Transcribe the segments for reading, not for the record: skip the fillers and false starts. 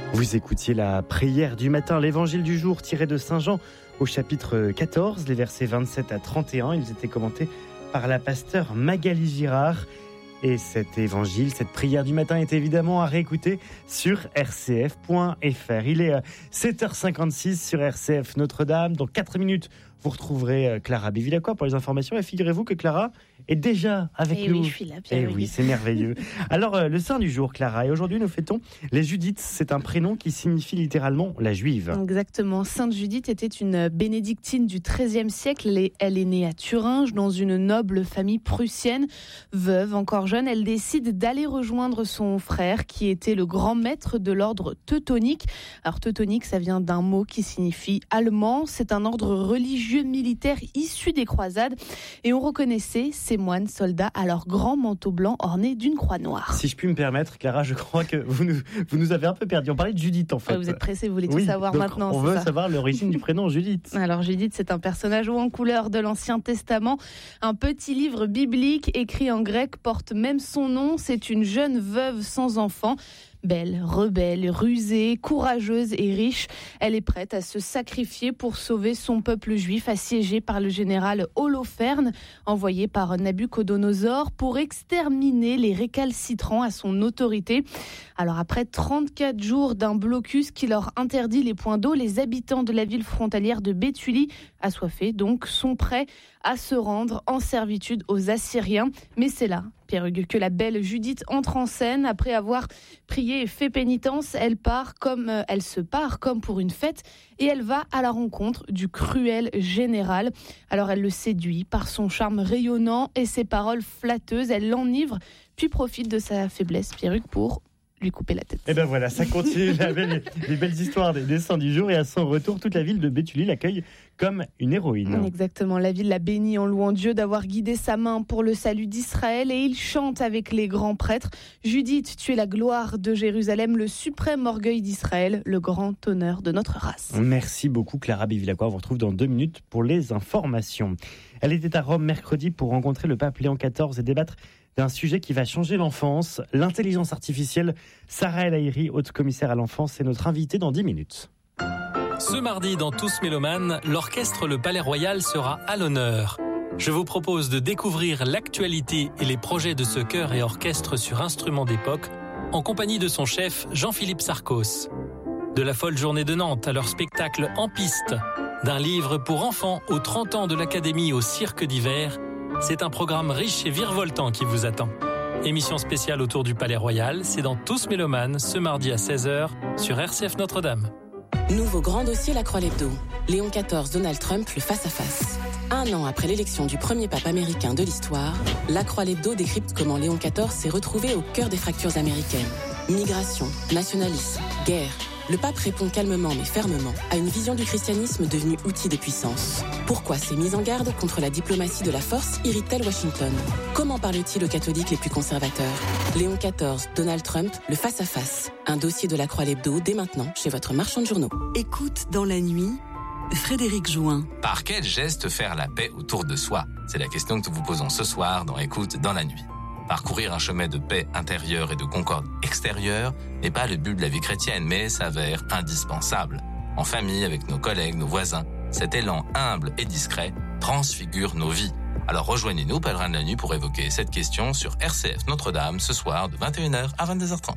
Vous écoutiez la prière du matin, l'évangile du jour tiré de Saint Jean au chapitre 14, les versets 27 à 31. Ils étaient commentés par la pasteure Magali Girard. Et cet évangile, cette prière du matin est évidemment à réécouter sur rcf.fr. Il est 7h56 sur RCF Notre-Dame. Dans 4 minutes, vous retrouverez Clara Bévilacqua pour les informations. Et figurez-vous que Clara est déjà avec nous. Oui, je suis là, Pierre. Et oui, c'est merveilleux. Alors, le saint du jour, Clara. Et aujourd'hui, nous fêtons les Judith. C'est un prénom qui signifie littéralement la juive. Exactement. Sainte Judith était une bénédictine du XIIIe siècle. Elle est née à Thuringe, dans une noble famille prussienne. Veuve, encore jeune, elle décide d'aller rejoindre son frère, qui était le grand maître de l'ordre teutonique. Alors, teutonique, ça vient d'un mot qui signifie allemand. C'est un ordre religieux militaire issu des croisades. Et on reconnaissait ces moines soldats à leur grand manteau blanc orné d'une croix noire. Si je puis me permettre, Clara, je crois que vous nous avez un peu perdu. On parlait de Judith, en fait. Vous êtes pressés, vous voulez tout savoir donc maintenant. On veut savoir l'origine du prénom Judith. Alors Judith, c'est un personnage haut en couleur de l'Ancien Testament. Un petit livre biblique écrit en grec porte même son nom. C'est une jeune veuve sans enfant. Belle, rebelle, rusée, courageuse et riche, elle est prête à se sacrifier pour sauver son peuple juif assiégé par le général Holoferne, envoyé par Nabuchodonosor pour exterminer les récalcitrants à son autorité. Alors après 34 jours d'un blocus qui leur interdit les points d'eau, les habitants de la ville frontalière de Béthulie, assoiffés donc, sont prêts à se rendre en servitude aux Assyriens. Mais c'est là, Pierre-Hugues, que la belle Judith entre en scène. Après avoir prié et fait pénitence, elle se part comme pour une fête et elle va à la rencontre du cruel général. Alors elle le séduit par son charme rayonnant et ses paroles flatteuses. Elle l'enivre puis profite de sa faiblesse, Pierre-Hugues, pour lui couper la tête. Et ben voilà, ça continue les belles histoires des saints du jour. Et à son retour, toute la ville de Béthulie l'accueille comme une héroïne. Exactement, la ville l'a béni en louant Dieu d'avoir guidé sa main pour le salut d'Israël. Et il chante avec les grands prêtres. Judith, tu es la gloire de Jérusalem, le suprême orgueil d'Israël, le grand honneur de notre race. Merci beaucoup Clara Bévilacqua. On vous retrouve dans 2 minutes pour les informations. Elle était à Rome mercredi pour rencontrer le pape Léon XIV et débattre d'un sujet qui va changer l'enfance, l'intelligence artificielle. Sarah El Haïry, haute commissaire à l'enfance, est notre invitée dans 10 minutes. Ce mardi, dans Tous Mélomanes, l'orchestre Le Palais Royal sera à l'honneur. Je vous propose de découvrir l'actualité et les projets de ce chœur et orchestre sur instruments d'époque, en compagnie de son chef Jean-Philippe Sarcos. De la folle journée de Nantes à leur spectacle En piste, d'un livre pour enfants aux 30 ans de l'Académie au cirque d'hiver, c'est un programme riche et virevoltant qui vous attend. Émission spéciale autour du Palais Royal, c'est dans Tous Mélomanes, ce mardi à 16h sur RCF Notre-Dame. Nouveau grand dossier La Croix l'Hebdo. Léon XIV, Donald Trump, le face-à-face. 1 an après l'élection du premier pape américain de l'histoire, La Croix l'Hebdo décrypte comment Léon XIV s'est retrouvé au cœur des fractures américaines. Migration, nationalisme, guerre. Le pape répond calmement mais fermement à une vision du christianisme devenue outil de puissance. Pourquoi ces mises en garde contre la diplomatie de la force irritent-elles Washington ? Comment parle-t-il aux catholiques les plus conservateurs ? Léon XIV, Donald Trump, le face-à-face. Un dossier de La Croix l'Hebdo dès maintenant chez votre marchand de journaux. Écoute dans la nuit, Frédéric Jouin. Par quel geste faire la paix autour de soi ? C'est la question que nous vous posons ce soir dans Écoute dans la nuit. Parcourir un chemin de paix intérieure et de concorde extérieure n'est pas le but de la vie chrétienne, mais s'avère indispensable. En famille, avec nos collègues, nos voisins, cet élan humble et discret transfigure nos vies. Alors rejoignez-nous, pèlerins de la nuit, pour évoquer cette question sur RCF Notre-Dame ce soir de 21h à 22h30.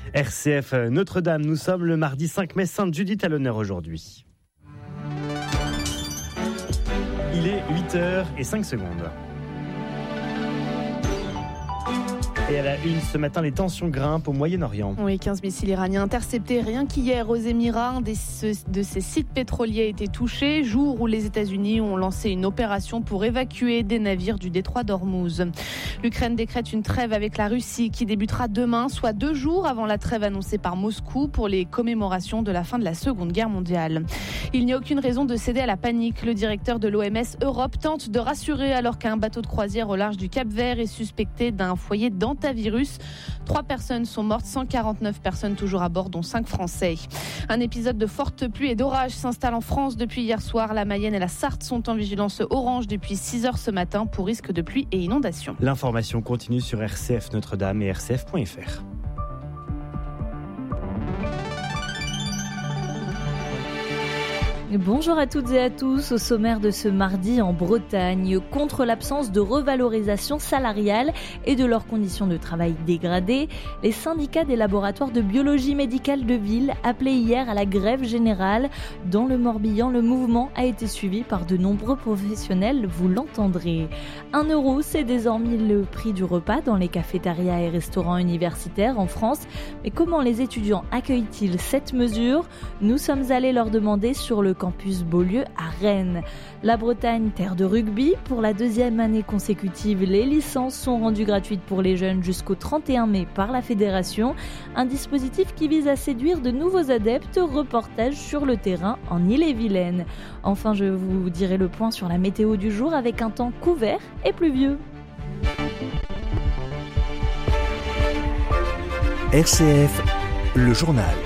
RCF Notre-Dame, nous sommes le mardi 5 mai, Sainte Judith à l'honneur aujourd'hui. Il est 8h05. Et à la une, ce matin, les tensions grimpent au Moyen-Orient. Oui, 15 missiles iraniens interceptés rien qu'hier aux Émirats. Un de ces sites pétroliers a été touché, jour où les États-Unis ont lancé une opération pour évacuer des navires du détroit d'Ormuz. L'Ukraine décrète une trêve avec la Russie qui débutera demain, soit 2 jours avant la trêve annoncée par Moscou pour les commémorations de la fin de la Seconde Guerre mondiale. Il n'y a aucune raison de céder à la panique. Le directeur de l'OMS Europe tente de rassurer alors qu'un bateau de croisière au large du Cap-Vert est suspecté d'un foyer d'hantavirus. 3 personnes sont mortes, 149 personnes toujours à bord, dont 5 Français. Un épisode de fortes pluies et d'orages s'installe en France depuis hier soir. La Mayenne et la Sarthe sont en vigilance orange depuis 6h ce matin pour risque de pluie et inondations. L'information continue sur RCF Notre-Dame et rcf.fr. Bonjour à toutes et à tous. Au sommaire de ce mardi en Bretagne, contre l'absence de revalorisation salariale et de leurs conditions de travail dégradées, les syndicats des laboratoires de biologie médicale de ville appelaient hier à la grève générale. Dans le Morbihan, le mouvement a été suivi par de nombreux professionnels, vous l'entendrez. 1 €, c'est désormais le prix du repas dans les cafétérias et restaurants universitaires en France. Mais comment les étudiants accueillent-ils cette mesure ? Nous sommes allés leur demander sur le campus Beaulieu à Rennes. La Bretagne, terre de rugby, pour la 2e année consécutive, les licences sont rendues gratuites pour les jeunes jusqu'au 31 mai par la fédération. Un dispositif qui vise à séduire de nouveaux adeptes. Reportage sur le terrain en Ille-et-Vilaine. Enfin, je vous dirai le point sur la météo du jour avec un temps couvert et pluvieux. RCF, le journal.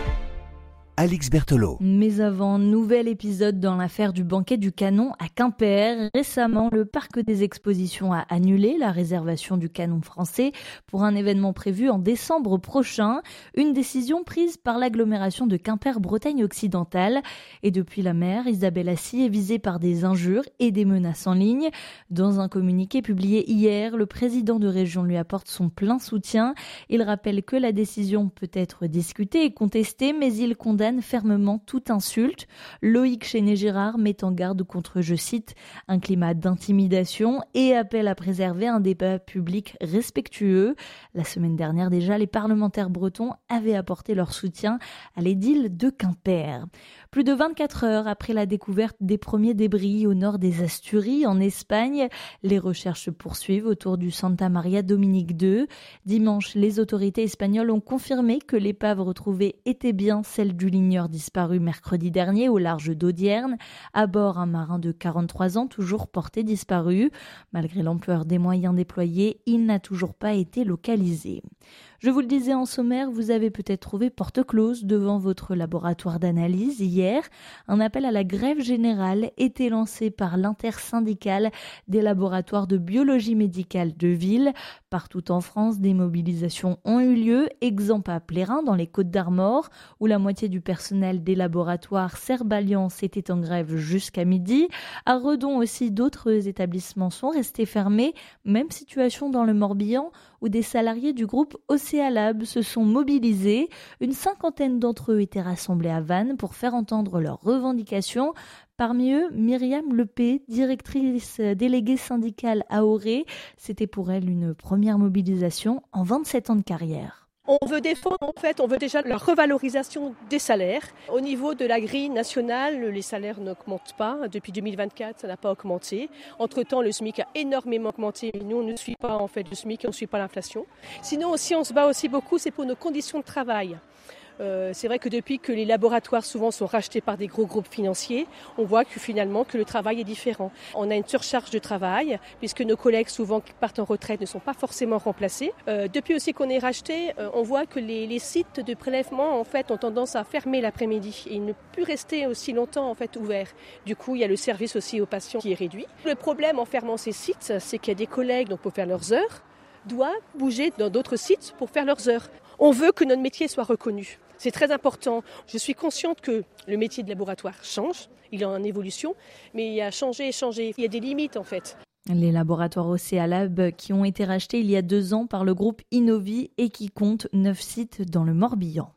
Alix Berthelot. Mais avant, nouvel épisode dans l'affaire du banquet du Canon à Quimper. Récemment, le parc des expositions a annulé la réservation du Canon français pour un événement prévu en décembre prochain. Une décision prise par l'agglomération de Quimper-Bretagne occidentale. Et depuis la maire, Isabelle Assy est visée par des injures et des menaces en ligne. Dans un communiqué publié hier, le président de région lui apporte son plein soutien. Il rappelle que la décision peut être discutée et contestée, mais il condamne fermement toute insulte. Loïc Chéné-Girard met en garde contre, je cite, un climat d'intimidation et appelle à préserver un débat public respectueux. La semaine dernière déjà, les parlementaires bretons avaient apporté leur soutien à l'édile de Quimper. Plus de 24 heures après la découverte des premiers débris au nord des Asturies, en Espagne, les recherches se poursuivent autour du Santa Maria Dominique II. Dimanche, les autorités espagnoles ont confirmé que l'épave retrouvée était bien celle du ligneur disparu mercredi dernier au large d'Audierne. À bord, un marin de 43 ans, toujours porté disparu. Malgré l'ampleur des moyens déployés, il n'a toujours pas été localisé. Je vous le disais en sommaire, vous avez peut-être trouvé porte close devant votre laboratoire d'analyse hier. Un appel à la grève générale était lancé par l'intersyndicale des laboratoires de biologie médicale de ville. Partout en France, des mobilisations ont eu lieu. Exemple à Plérin, dans les Côtes-d'Armor, où la moitié du personnel des laboratoires Serbe-Alliance était en grève jusqu'à midi. À Redon aussi, d'autres établissements sont restés fermés. Même situation dans le Morbihan, où des salariés du groupe Océalab se sont mobilisés. Une 50aine d'entre eux étaient rassemblés à Vannes pour faire entendre leurs revendications. Parmi eux, Myriam Lepé, directrice déléguée syndicale à Auray. C'était pour elle une première mobilisation en 27 ans de carrière. On veut défendre, on veut déjà la revalorisation des salaires. Au niveau de la grille nationale, les salaires n'augmentent pas. Depuis 2024, ça n'a pas augmenté. Entre-temps, le SMIC a énormément augmenté. Nous, on ne suit pas le SMIC, on ne suit pas l'inflation. Sinon, aussi, on se bat aussi beaucoup, c'est pour nos conditions de travail. C'est vrai que depuis que les laboratoires souvent sont rachetés par des gros groupes financiers, on voit que finalement que le travail est différent. On a une surcharge de travail puisque nos collègues souvent qui partent en retraite ne sont pas forcément remplacés. Depuis aussi qu'on est racheté, on voit que les sites de prélèvement en fait ont tendance à fermer l'après-midi et ne plus rester aussi longtemps en fait ouverts. Du coup, il y a le service aussi aux patients qui est réduit. Le problème en fermant ces sites, c'est qu'il y a des collègues donc pour faire leurs heures doivent bouger dans d'autres sites pour faire leurs heures. On veut que notre métier soit reconnu. C'est très important. Je suis consciente que le métier de laboratoire change, il est en évolution, mais il y a changé. Il y a des limites en fait. Les laboratoires Océalab qui ont été rachetés il y a 2 ans par le groupe Innovi et qui comptent 9 sites dans le Morbihan.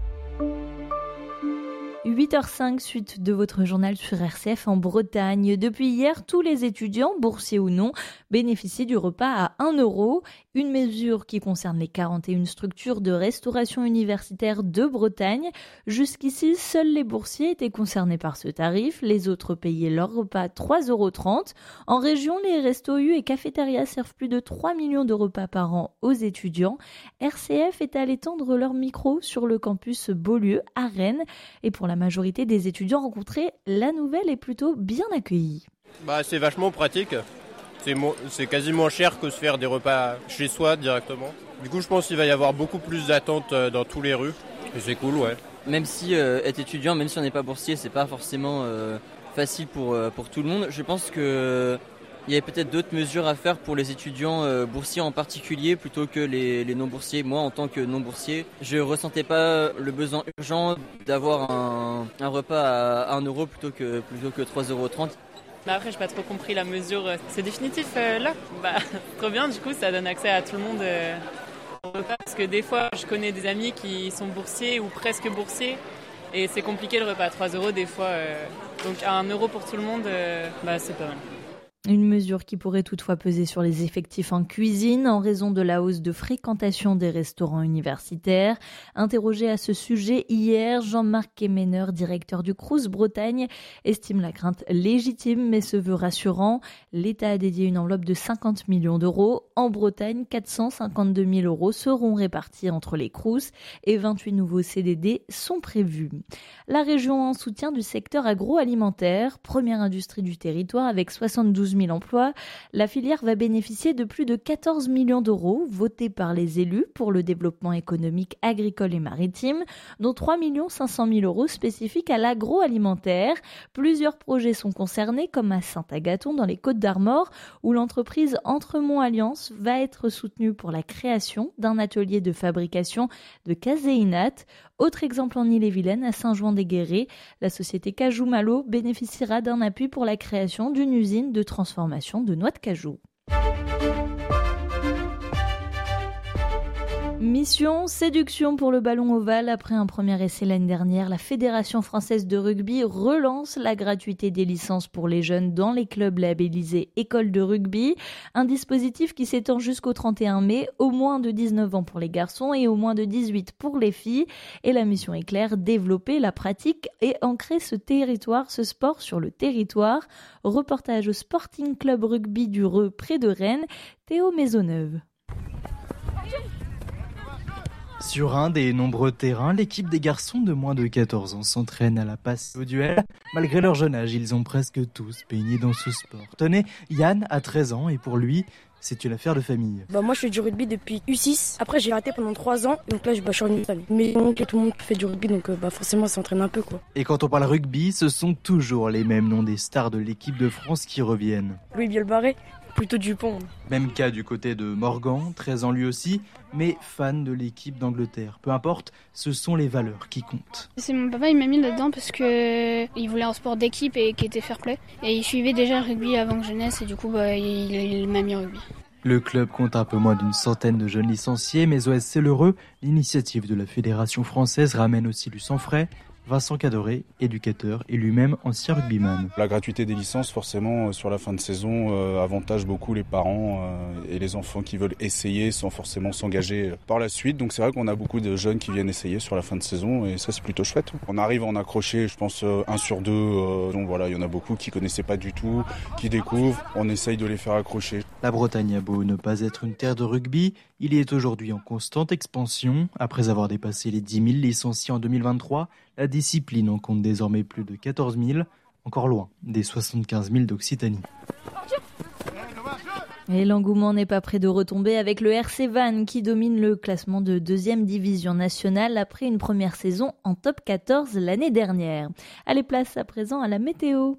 8h05, suite de votre journal sur RCF en Bretagne. Depuis hier, tous les étudiants, boursiers ou non, bénéficient du repas à 1 €. Une mesure qui concerne les 41 structures de restauration universitaire de Bretagne. Jusqu'ici, seuls les boursiers étaient concernés par ce tarif. Les autres payaient leur repas 3,30 €. En région, les restos U et cafétérias servent plus de 3 millions de repas par an aux étudiants. RCF est allé tendre leur micro sur le campus Beaulieu à Rennes. Et pour la majorité des étudiants rencontrés, la nouvelle est plutôt bien accueillie. C'est vachement pratique. C'est quasi moins cher que se faire des repas chez soi directement. Du coup, je pense qu'il va y avoir beaucoup plus d'attentes dans tous les rues. Et c'est cool, ouais. Même si être étudiant, même si on n'est pas boursier, c'est pas forcément facile pour tout le monde. Je pense que Il y a peut-être d'autres mesures à faire pour les étudiants boursiers en particulier plutôt que les non-boursiers. Moi, en tant que non-boursier, je ressentais pas le besoin urgent d'avoir un repas à 1 euro plutôt que 3,30 €. Après, j'ai pas trop compris la mesure. C'est définitif là ? Trop bien, du coup, ça donne accès à tout le monde au repas. Parce que des fois, je connais des amis qui sont boursiers ou presque boursiers. Et c'est compliqué le repas à 3 € des fois. Donc à 1 € pour tout le monde, c'est pas mal. Une mesure qui pourrait toutefois peser sur les effectifs en cuisine en raison de la hausse de fréquentation des restaurants universitaires. Interrogé à ce sujet hier, Jean-Marc Kemener, directeur du Crous Bretagne, estime la crainte légitime mais se veut rassurant. L'État a dédié une enveloppe de 50 millions d'euros. En Bretagne, 452 000 € seront répartis entre les Crous et 28 nouveaux CDD sont prévus. La région en soutien du secteur agroalimentaire, première industrie du territoire avec 72 000 emplois, la filière va bénéficier de plus de 14 millions d'euros votés par les élus pour le développement économique agricole et maritime, dont 3 500 000 € spécifiques à l'agroalimentaire. Plusieurs projets sont concernés, comme à Saint-Agathon dans les Côtes-d'Armor, où l'entreprise Entremont Alliance va être soutenue pour la création d'un atelier de fabrication de caséinate. Autre exemple en Ille-et-Vilaine, à Saint-Jouan-des-Guérets, la société Cajou Malo bénéficiera d'un appui pour la création d'une usine de transformation de noix de cajou. Mission séduction pour le ballon ovale. Après un premier essai l'année dernière, la Fédération française de rugby relance la gratuité des licences pour les jeunes dans les clubs labellisés école de rugby. Un dispositif qui s'étend jusqu'au 31 mai, au moins de 19 ans pour les garçons et au moins de 18 pour les filles. Et la mission est claire, développer la pratique et ancrer ce sport sur le territoire. Reportage au Sporting Club Rugby du Reux près de Rennes, Théo Maisonneuve. Sur un des nombreux terrains, l'équipe des garçons de moins de 14 ans s'entraîne à la passe et au duel. Malgré leur jeune âge, ils ont presque tous baigné dans ce sport. Tenez, Yann a 13 ans et pour lui, c'est une affaire de famille. Moi je fais du rugby depuis U6, après j'ai arrêté pendant 3 ans, donc là je suis en famille. Mais donc tout le monde fait du rugby, donc forcément ça entraîne un peu quoi. Et quand on parle rugby, ce sont toujours les mêmes noms des stars de l'équipe de France qui reviennent. Louis Bielbarré, plutôt Dupont. Même cas du côté de Morgan, 13 ans lui aussi, mais fan de l'équipe d'Angleterre. Peu importe, ce sont les valeurs qui comptent. C'est mon papa, il m'a mis là-dedans parce qu'il voulait un sport d'équipe et qui était fair play. Et il suivait déjà le rugby avant que je naisse et du coup il m'a mis au rugby. Le club compte un peu moins d'une centaine de jeunes licenciés, mais OS Sellereux, l'initiative de la Fédération française ramène aussi du sang frais. Vincent Cadoré, éducateur et lui-même ancien rugbyman. La gratuité des licences, forcément, sur la fin de saison, avantage beaucoup les parents et les enfants qui veulent essayer sans forcément s'engager par la suite. Donc c'est vrai qu'on a beaucoup de jeunes qui viennent essayer sur la fin de saison et ça c'est plutôt chouette. On arrive à en accrocher, je pense, 1 sur 2. Donc voilà, il y en a beaucoup qui connaissaient pas du tout, qui découvrent. On essaye de les faire accrocher. La Bretagne a beau ne pas être une terre de rugby, il y est aujourd'hui en constante expansion. Après avoir dépassé les 10 000 licenciés en 2023, la discipline en compte désormais plus de 14 000, encore loin des 75 000 d'Occitanie. Et l'engouement n'est pas près de retomber avec le RC Vannes qui domine le classement de 2e division nationale après une première saison en top 14 l'année dernière. Allez, place à présent à la météo.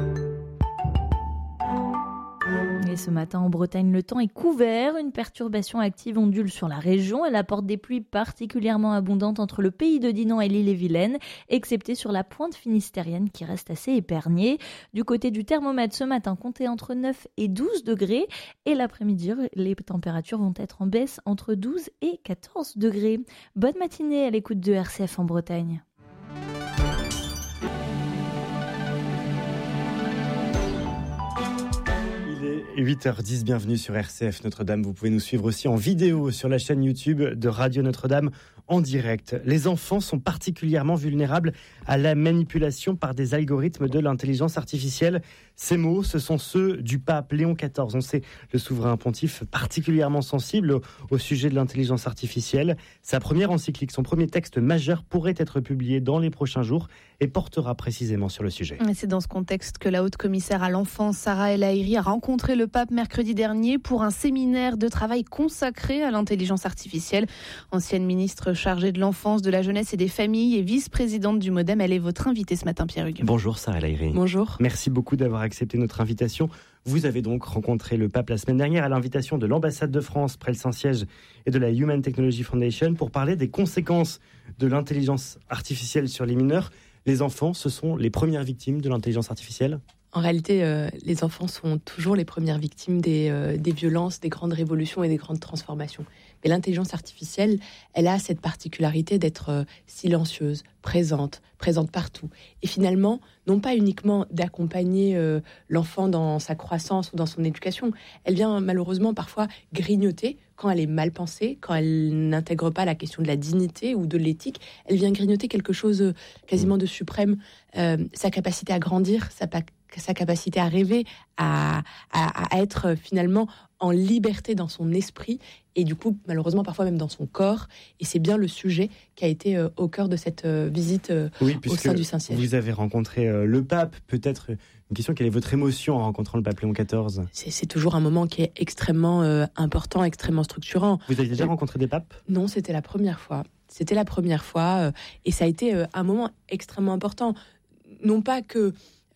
Et ce matin en Bretagne, le temps est couvert. Une perturbation active ondule sur la région. Elle apporte des pluies particulièrement abondantes entre le pays de Dinan et l'Ille-et-Vilaine, excepté sur la pointe finistérienne qui reste assez épargnée. Du côté du thermomètre, ce matin, comptez entre 9 et 12 degrés. Et l'après-midi, les températures vont être en baisse entre 12 et 14 degrés. Bonne matinée à l'écoute de RCF en Bretagne. 8h10, bienvenue sur RCF Notre-Dame. Vous pouvez nous suivre aussi en vidéo sur la chaîne YouTube de Radio Notre-Dame en direct. Les enfants sont particulièrement vulnérables à la manipulation par des algorithmes de l'intelligence artificielle. Ces mots, ce sont ceux du pape Léon XIV. On sait le souverain pontife particulièrement sensible au sujet de l'intelligence artificielle. Sa première encyclique, son premier texte majeur pourrait être publié dans les prochains jours et portera précisément sur le sujet. Et c'est dans ce contexte que la haute commissaire à l'enfance, Sarah El Haïry, a rencontré le pape mercredi dernier pour un séminaire de travail consacré à l'intelligence artificielle. Ancienne ministre chargée de l'enfance, de la jeunesse et des familles et vice-présidente du MoDem, elle est votre invitée ce matin, Pierre Hugues. Bonjour Sarah El Haïry. Bonjour. Merci beaucoup d'avoir accepté notre invitation. Vous avez donc rencontré le pape la semaine dernière à l'invitation de l'ambassade de France près le Saint-Siège et de la Human Technology Foundation pour parler des conséquences de l'intelligence artificielle sur les mineurs. Les enfants, ce sont les premières victimes de l'intelligence artificielle ? En réalité, les enfants sont toujours les premières victimes des violences, des grandes révolutions et des grandes transformations. Mais l'intelligence artificielle, elle a cette particularité d'être silencieuse, présente partout. Et finalement, non pas uniquement d'accompagner l'enfant dans sa croissance ou dans son éducation, elle vient malheureusement parfois grignoter quand elle est mal pensée, quand elle n'intègre pas la question de la dignité ou de l'éthique. Elle vient grignoter quelque chose quasiment de suprême, sa capacité à grandir, sa capacité à rêver, à être finalement en liberté dans son esprit et du coup, malheureusement, parfois même dans son corps. Et c'est bien le sujet qui a été au cœur de cette visite au sein du Saint-Siège. Vous avez rencontré le pape. Peut-être une question, quelle est votre émotion en rencontrant le pape Léon XIV ? C'est toujours un moment qui est extrêmement important, extrêmement structurant. Vous avez déjà rencontré des papes ? Non, c'était la première fois. Et ça a été un moment extrêmement important. Non pas que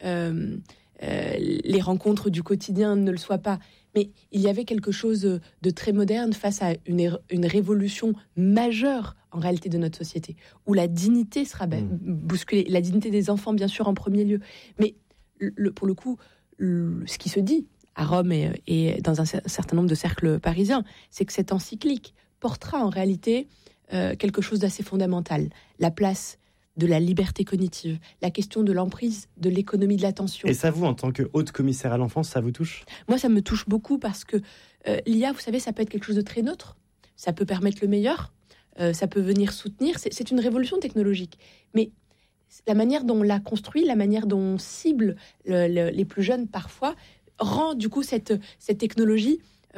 les rencontres du quotidien ne le soient pas, mais il y avait quelque chose de très moderne face à une révolution majeure en réalité de notre société, où la dignité sera bousculée, la dignité des enfants bien sûr en premier lieu, mais pour le coup, ce qui se dit à Rome et dans un certain nombre de cercles parisiens, c'est que cette encyclique portera en réalité quelque chose d'assez fondamental, la place de la liberté cognitive, la question de l'emprise de l'économie de l'attention. Et ça, vous, en tant que haute commissaire à l'enfance, ça vous touche ? Moi, ça me touche beaucoup parce que l'IA, vous savez, ça peut être quelque chose de très neutre. Ça peut permettre le meilleur, ça peut venir soutenir. C'est une révolution technologique. Mais la manière dont on l'a construit, la manière dont on cible les plus jeunes parfois, rend du coup cette technologie